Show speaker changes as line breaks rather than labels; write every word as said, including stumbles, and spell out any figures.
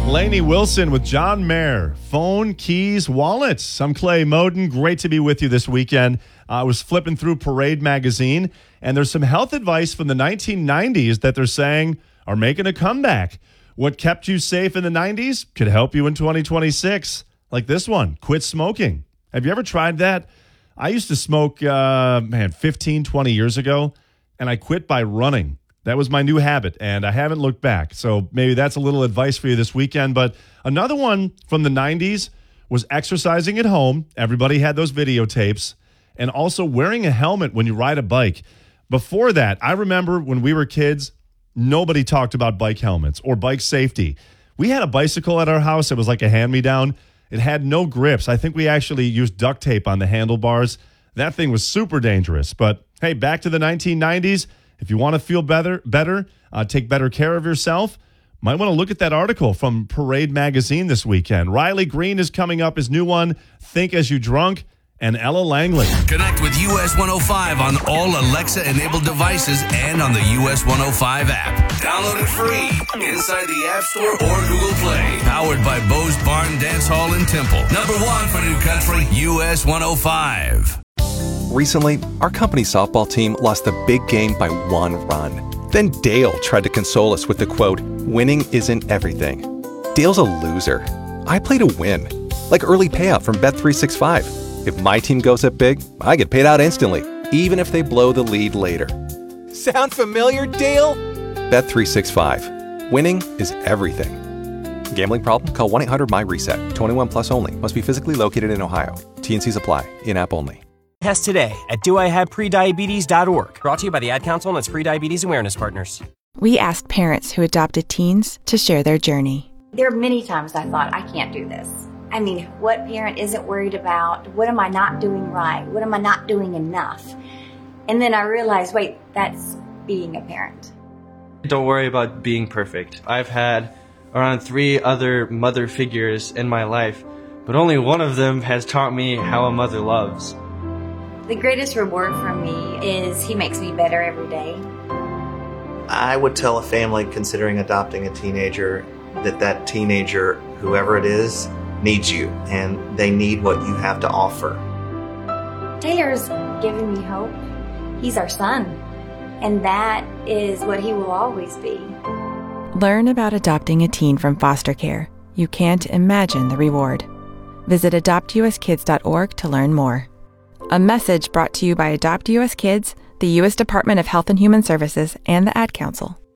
Lainey Wilson with John Mayer. Phone, keys, wallets. I'm Clay Moden. Great to be with you this weekend. I was flipping through Parade magazine, and there's some health advice from the nineteen nineties that they're saying are making a comeback. What kept you safe in the nineties could help you in twenty twenty-six. Like this one, quit smoking. Have you ever tried that? I used to smoke, uh, man, fifteen, twenty years ago, and I quit by running. That was my new habit, and I haven't looked back. So maybe that's a little advice for you this weekend. But another one from the nineties was exercising at home. Everybody had those videotapes. And also wearing a helmet when you ride a bike. Before that, I remember when we were kids, nobody talked about bike helmets or bike safety. We had a bicycle at our house. It was like a hand-me-down. It had no grips. I think we actually used duct tape on the handlebars. That thing was super dangerous. But hey, back to the nineteen nineties. If you want to feel better, better, uh, take better care of yourself, might want to look at that article from Parade magazine this weekend. Riley Green is coming up. His new one, Think As You Drunk, and Ella Langley.
Connect with U S one oh five on all Alexa-enabled devices and on the U S one oh five app. Download it free inside the App Store or Google Play. Powered by Bo's Barn Dance Hall in Temple. Number one for New Country, U S one oh five.
Recently, our company softball team lost the big game by one run. Then Dale tried to console us with the quote, "Winning isn't everything." Dale's a loser. I play to win. Like early payout from Bet three sixty-five. If my team goes up big, I get paid out instantly, even if they blow the lead later. Sound familiar, Dale? Bet three sixty-five. Winning is everything. Gambling problem? Call one eight hundred M Y reset. twenty-one plus only. Must be physically located in Ohio. T and Cs apply. In-app only.
Test today at do I have prediabetes dot org. Brought to you by the Ad Council and its Prediabetes Awareness Partners.
We asked parents who adopted teens to share their journey.
There are many times I thought, I can't do this. I mean, what parent isn't worried about? What am I not doing right? What am I not doing enough? And then I realized, wait, that's being a parent.
Don't worry about being perfect. I've had around three other mother figures in my life, but only one of them has taught me how a mother loves.
The greatest reward for me is he makes me better every day.
I would tell a family considering adopting a teenager that that teenager, whoever it is, needs you, and they need what you have to offer.
Taylor's given me hope. He's our son, and that is what he will always be.
Learn about adopting a teen from foster care. You can't imagine the reward. Visit adopt u s kids dot org to learn more. A message brought to you by Adopt U S Kids, the U S Department of Health and Human Services, and the Ad Council.